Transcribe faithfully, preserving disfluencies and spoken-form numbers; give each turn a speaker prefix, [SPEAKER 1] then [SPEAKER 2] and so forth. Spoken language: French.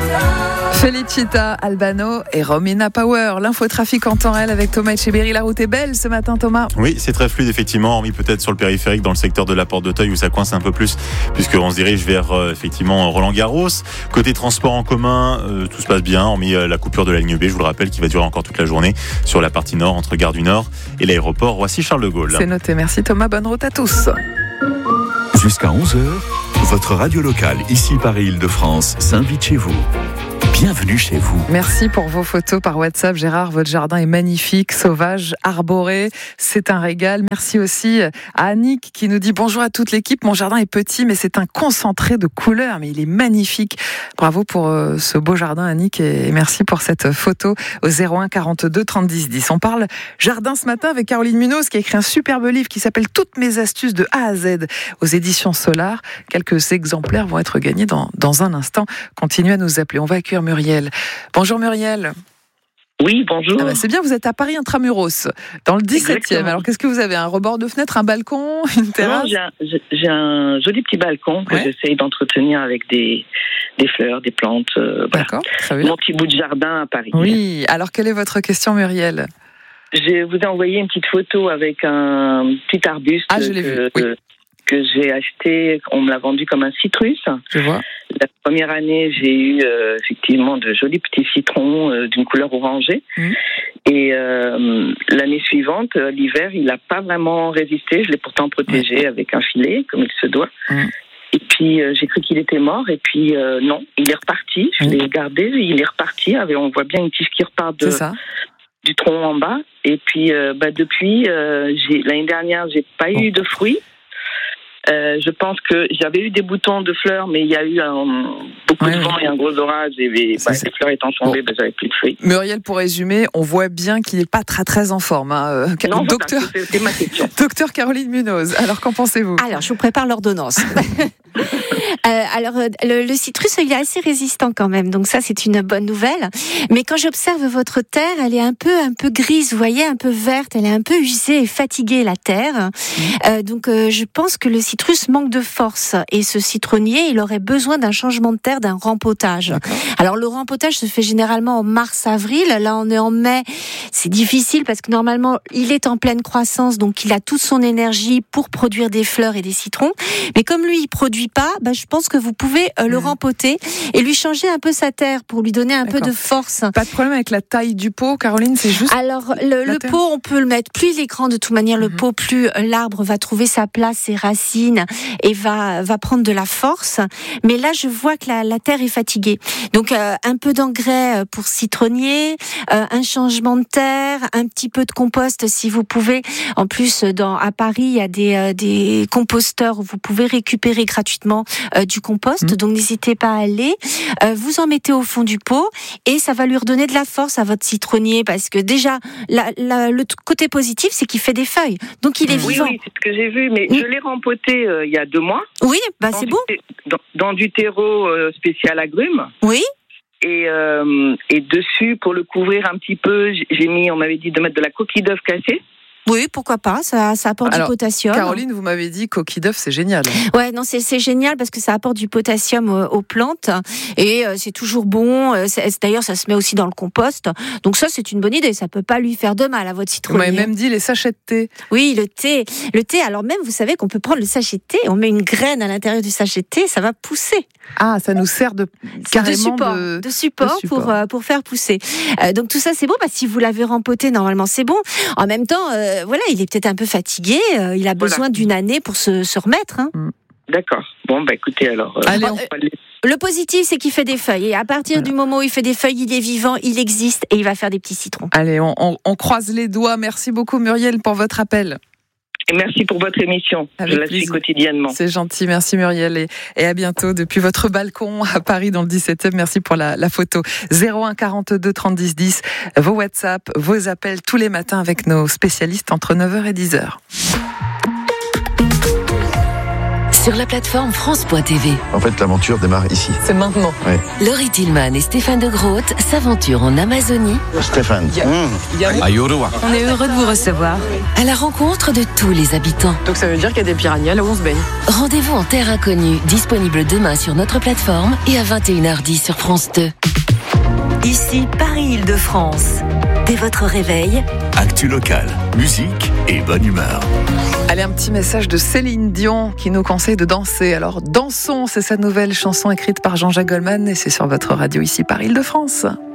[SPEAKER 1] Felicita Albano et Romina Power. L'infotrafic en temps réel avec Thomas Etcheberry. La route est belle ce matin, Thomas.
[SPEAKER 2] Oui, c'est très fluide effectivement, hormis peut-être sur le périphérique dans le secteur de la Porte d'Auteuil où ça coince un peu plus puisqu'on se dirige vers euh, effectivement Roland-Garros. Côté transport en commun, euh, tout se passe bien, hormis euh, la coupure de la ligne B, je vous le rappelle, qui va durer encore toute la journée sur la partie nord entre Gare du Nord et l'aéroport Roissy-Charles de Gaulle.
[SPEAKER 1] C'est noté, merci Thomas, bonne route à tous.
[SPEAKER 3] Jusqu'à onze heures, votre radio locale, ici Paris-Île-de-France, s'invite chez vous. Bienvenue chez vous.
[SPEAKER 1] Merci pour vos photos par WhatsApp. Gérard, votre jardin est magnifique, sauvage, arboré. C'est un régal. Merci aussi à Annick qui nous dit bonjour à toute l'équipe. Mon jardin est petit, mais c'est un concentré de couleurs, mais il est magnifique. Bravo pour euh, ce beau jardin, Annick, et merci pour cette photo au zéro un quarante-deux trente dix dix. On parle jardin ce matin avec Caroline Munoz qui a écrit un superbe livre qui s'appelle Toutes mes astuces de A à Z aux éditions Solar. Quelques exemplaires vont être gagnés dans, dans un instant. Continuez à nous appeler. On va accueillir Muriel. Bonjour Muriel.
[SPEAKER 4] Oui, bonjour.
[SPEAKER 1] Ah bah c'est bien, vous êtes à Paris intramuros, dans le dix-septième.
[SPEAKER 4] Exactement.
[SPEAKER 1] Alors qu'est-ce que vous avez? Un rebord de fenêtre, un balcon, une terrasse?
[SPEAKER 4] Non, j'ai, un, j'ai un joli petit balcon que ouais. j'essaye d'entretenir avec des, des fleurs, des plantes. Euh,
[SPEAKER 1] D'accord,
[SPEAKER 4] voilà.
[SPEAKER 1] très bien.
[SPEAKER 4] Mon petit bout de jardin à Paris.
[SPEAKER 1] Oui, alors quelle est votre question, Muriel?
[SPEAKER 4] Je vous ai envoyé une petite photo avec un petit arbuste
[SPEAKER 1] ah, je l'ai
[SPEAKER 4] que,
[SPEAKER 1] vu. Oui.
[SPEAKER 4] que j'ai acheté. On me l'a vendu comme un citrus.
[SPEAKER 1] Je vois.
[SPEAKER 4] La première année, j'ai eu euh, effectivement de jolis petits citrons euh, d'une couleur orangée. Mmh. Et euh, l'année suivante, euh, l'hiver, il n'a pas vraiment résisté. Je l'ai pourtant protégé mmh. avec un filet, comme il se doit. Mmh. Et puis, euh, j'ai cru qu'il était mort. Et puis, euh, non, il est reparti. Je mmh. l'ai gardé. Il est reparti. On voit bien une tige qui repart de, du tronc en bas. Et puis, euh, bah, depuis, euh, j'ai, l'année dernière, j'ai pas oh. eu de fruits. Euh, je pense que j'avais eu des boutons de fleurs, mais il y a eu un, beaucoup ouais, de vent ouais. et un gros orage, et les, bah, les fleurs étant tombées, bon. bah, j'avais plus de fruits.
[SPEAKER 1] Muriel, pour résumer, on voit bien qu'il n'est pas très très en forme. Hein.
[SPEAKER 4] Non,
[SPEAKER 1] docteur,
[SPEAKER 4] voilà, c'est, c'est ma question.
[SPEAKER 1] Docteur Caroline Munoz, alors qu'en pensez-vous?
[SPEAKER 5] Alors, je vous prépare l'ordonnance. Euh, alors, le, le citrus, il est assez résistant quand même, donc ça, c'est une bonne nouvelle. Mais quand j'observe votre terre, elle est un peu, un peu grise, vous voyez, un peu verte, elle est un peu usée et fatiguée, la terre. Mmh. Euh, donc, euh, je pense que le citrus manque de force. Et ce citronnier, il aurait besoin d'un changement de terre, d'un rempotage. D'accord. Alors, le rempotage se fait généralement en mars-avril. Là, on est en mai. C'est difficile parce que normalement, il est en pleine croissance, donc il a toute son énergie pour produire des fleurs et des citrons. Mais comme lui, il produit pas, bah, je pense que vous pouvez euh, le mmh. rempoter et lui changer un peu sa terre pour lui donner un D'accord. peu de force.
[SPEAKER 1] Pas de problème avec la taille du pot, Caroline, c'est juste.
[SPEAKER 5] Alors le, le pot, on peut le mettre. Plus il est grand, de toute manière, mmh. le pot, plus l'arbre va trouver sa place, ses racines et va va prendre de la force. Mais là, je vois que la, la terre est fatiguée. Donc euh, un peu d'engrais pour citronnier, euh, un changement de terre, un petit peu de compost si vous pouvez. En plus, dans à Paris, il y a des euh, des composteurs où vous pouvez récupérer gratuitement euh, du compost, mmh. donc n'hésitez pas à aller. Euh, vous en mettez au fond du pot et ça va lui redonner de la force à votre citronnier parce que déjà, la, la, le côté positif, c'est qu'il fait des feuilles, donc il est
[SPEAKER 4] oui,
[SPEAKER 5] vivant.
[SPEAKER 4] Oui, c'est ce que j'ai vu, mais mmh. je l'ai rempoté euh, il y a deux mois.
[SPEAKER 5] Oui, bah c'est bon.
[SPEAKER 4] Dans, dans du terreau euh, spécial agrumes.
[SPEAKER 5] Oui.
[SPEAKER 4] Et, euh, et dessus, pour le couvrir un petit peu, j'ai mis, on m'avait dit de mettre de la coquille d'œuf cassée.
[SPEAKER 5] Oui, pourquoi pas, ça, ça apporte
[SPEAKER 1] Alors,
[SPEAKER 5] du potassium.
[SPEAKER 1] Caroline, vous m'avez dit coquille d'œuf, c'est génial.
[SPEAKER 5] Ouais, non, c'est, c'est génial parce que ça apporte du potassium aux, aux plantes et euh, c'est toujours bon. C'est, d'ailleurs, ça se met aussi dans le compost. Donc ça, c'est une bonne idée. Ça peut pas lui faire de mal à votre citronnier.
[SPEAKER 1] Vous m'avez même dit les sachets de thé.
[SPEAKER 5] Oui, le thé. Le thé, alors même, vous savez qu'on peut prendre le sachet de thé, on met une graine à l'intérieur du sachet de thé, ça va pousser.
[SPEAKER 1] Ah, ça nous sert de carrément
[SPEAKER 5] de support,
[SPEAKER 1] de,
[SPEAKER 5] de support,
[SPEAKER 1] de support.
[SPEAKER 5] pour euh, pour faire pousser. Euh, donc tout ça c'est bon. Bah, si vous l'avez rempoté, normalement c'est bon. En même temps, euh, voilà, il est peut-être un peu fatigué. Euh, il a besoin voilà. d'une année pour se se remettre. Hein.
[SPEAKER 4] D'accord. Bon, bah écoutez alors. Euh,
[SPEAKER 1] Allez, on...
[SPEAKER 5] Le positif, c'est qu'il fait des feuilles. Et à partir voilà. du moment où il fait des feuilles, il est vivant, il existe et il va faire des petits citrons.
[SPEAKER 1] Allez, on, on, on croise les doigts. Merci beaucoup Muriel pour votre appel.
[SPEAKER 4] Et merci pour votre émission. Avec je la plaisir. Suis quotidiennement.
[SPEAKER 1] C'est gentil, merci Muriel. Et, et à bientôt depuis votre balcon à Paris dans le dix-septième. Merci pour la, la photo. zéro un quarante-deux trente dix dix. Vos WhatsApp, vos appels tous les matins avec nos spécialistes entre neuf heures et dix heures.
[SPEAKER 6] Sur la plateforme France point T V.
[SPEAKER 7] En fait, l'aventure démarre ici.
[SPEAKER 1] C'est maintenant.
[SPEAKER 7] Oui.
[SPEAKER 6] Laurie Tillman et Stéphane de Groot s'aventurent en Amazonie.
[SPEAKER 7] Stéphane.
[SPEAKER 6] Yeah.
[SPEAKER 7] Mmh.
[SPEAKER 6] Yeah. On est heureux de vous recevoir. À la rencontre de tous les habitants.
[SPEAKER 8] Donc ça veut dire qu'il y a des piranhas là où on se baigne.
[SPEAKER 6] Rendez-vous en terre inconnue, disponible demain sur notre plateforme et à vingt et une heures dix sur France deux. Ici Paris-Île-de-France. Dès votre réveil,
[SPEAKER 3] actu local, musique et bonne humeur.
[SPEAKER 1] Allez, un petit message de Céline Dion qui nous conseille de danser. Alors, dansons, c'est sa nouvelle chanson écrite par Jean-Jacques Goldman et c'est sur votre radio ici Paris-Île-de-France.